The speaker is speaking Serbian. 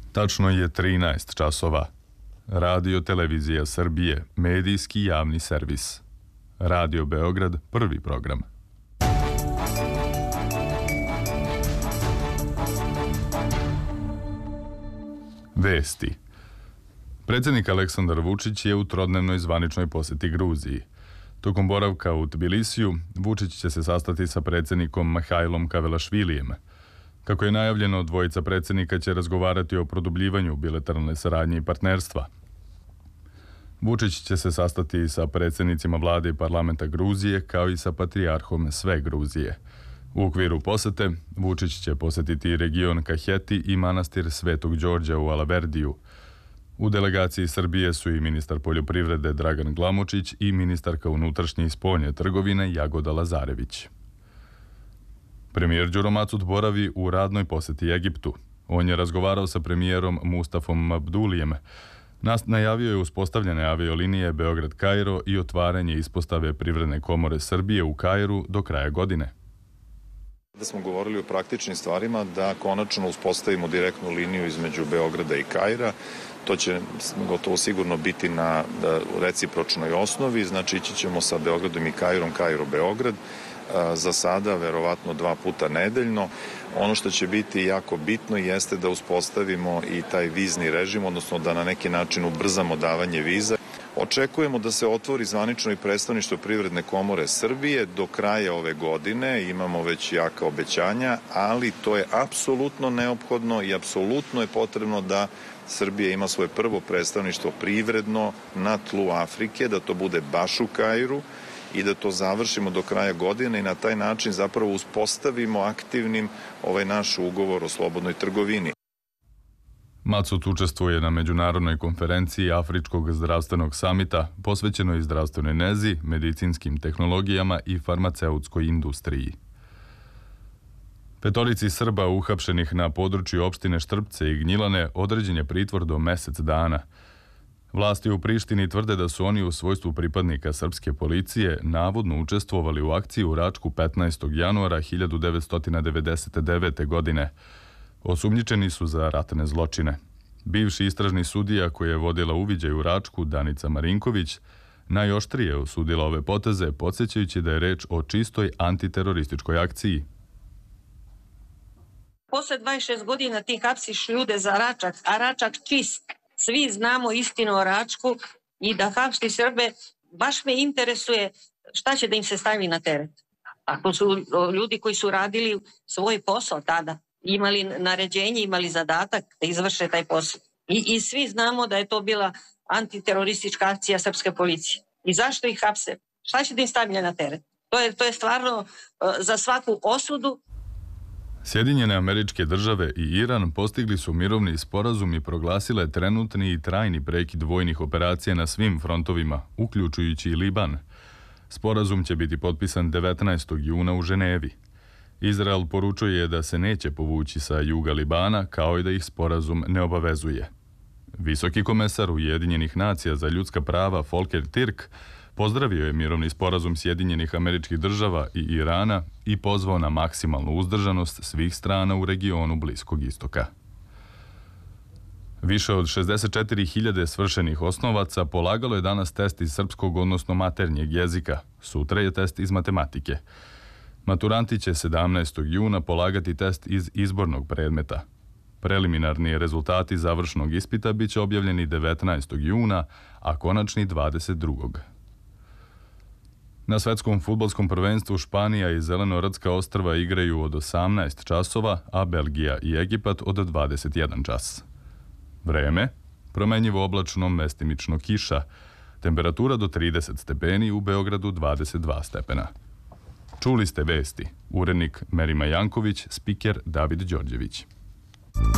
Tačno je 13 časova. Radio Televizija Srbije, medijski javni servis. Radio Beograd, prvi program. Vesti. Predsjednik Aleksandar Vučić je u trodnevnoj zvaničnoj posjeti Gruziji. Tokom boravka u Tbilisiju, Vučić će se sastati sa predsjednikom Mihajlom Kavelašvilijem. Kako je najavljeno, dvojica predsjednika će razgovarati o produbljivanju bilateralne saradnje i partnerstva. Vučić će se sastati sa predsjednicima vlade i parlamenta Gruzije, kao i sa patrijarhom sve Gruzije. U okviru posete, Vučić će posjetiti region Kaheti i manastir Svetog Đorđa u Alaverdiju. U delegaciji Srbije su i ministar poljoprivrede Dragan Glamočić i ministarka unutrašnje i spoljne trgovine Jagoda Lazarević. Premijer Đuro Macud boravi u radnoj posjeti Egiptu. On je razgovarao sa premijerom Mustafom Abdulijem. Najavio je uspostavljene aviolinije Beograd-Kairo i otvaranje ispostave Privredne komore Srbije u Kairu do kraja godine. Da smo govorili o praktičnim stvarima, da konačno uspostavimo direktnu liniju između Beograda i Kaira. To će gotovo sigurno biti na recipročnoj osnovi, znači ići ćemo sa Beogradom i Kairom, Kairo-Beograd. Za sada, verovatno 2 puta nedeljno. Ono što će biti jako bitno jeste da uspostavimo i taj vizni režim, odnosno da na neki način ubrzamo davanje viza. Očekujemo da se otvori zvanično i predstavništvo Privredne komore Srbije do kraja ove godine. Imamo već jaka obećanja, ali to je apsolutno neophodno i apsolutno je potrebno da Srbija ima svoje prvo predstavništvo privredno na tlu Afrike, da to bude baš u Kairu i da to završimo do kraja godine i na taj način zapravo uspostavimo aktivnim ovaj naš ugovor o slobodnoj trgovini. Macud učestvuje na međunarodnoj konferenciji Afričkog zdravstvenog samita posvećenoj zdravstvenoj nezi, medicinskim tehnologijama i farmaceutskoj industriji. 5 Srba uhapšenih na području opštine Štrpce i Gnjilane određen je pritvor do mjesec dana. Vlasti u Prištini tvrde da su oni u svojstvu pripadnika srpske policije navodno učestvovali u akciji u Račku 15. januara 1999. godine. Osumnjičeni su za ratne zločine. Bivši istražni sudija koji je vodila uviđaj u Račku, Danica Marinković, najoštrije osudila ove poteze, podsjećajući da je reč o čistoj antiterorističkoj akciji. Posle 26 godina ti hapsiš ljude za Račak, a Račak čist. Svi znamo istinu o Račku i da hapsi Srbe, baš me interesuje šta će da im se stavi na teret. Ako su ljudi koji su radili svoj posao tada, imali naređenje, imali zadatak da izvrše taj posao. I svi znamo da je to bila antiteroristička akcija srpske policije. I zašto ih hapse? Šta će da im stavlja na teret? To je stvarno za svaku osudu. Sjedinjene Američke Države i Iran postigli su mirovni sporazum i proglasile trenutni i trajni prekid vojnih operacija na svim frontovima, uključujući i Liban. Sporazum će biti potpisan 19. juna u Ženevi. Izrael poručuje da se neće povući sa juga Libana, kao i da ih sporazum ne obavezuje. Visoki komesar Ujedinjenih nacija za ljudska prava Volker Türk pozdravio je mirovni sporazum Sjedinjenih Američkih Država i Irana i pozvao na maksimalnu uzdržanost svih strana u regionu Bliskog istoka. Više od 64.000 svršenih osnovaca polagalo je danas test iz srpskog, odnosno maternjeg jezika. Sutra je test iz matematike. Maturanti će 17. juna polagati test iz izbornog predmeta. Preliminarni rezultati završnog ispita bit će objavljeni 19. juna, a konačni 22. Na svetskom fudbalskom prvenstvu Španija i Zelenorodska ostrva igraju od 18 časova, a Belgija i Egipat od 21 čas. Vreme, promenjivo oblačno, mestimično kiša. Temperatura do 30 stepeni, u Beogradu 22 stepena. Čuli ste vesti. Urednik Merima Janković, spiker David Đorđević.